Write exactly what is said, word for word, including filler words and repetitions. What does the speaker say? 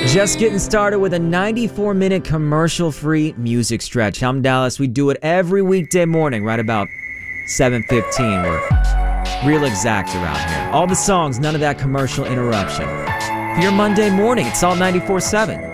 Just getting started with a ninety-four minute commercial-free music stretch. I'm Dallas. We do it every weekday morning, right about seven fifteen. We're real exact around here. All the songs, none of that commercial interruption. For your Monday morning, it's all ninety-four seven.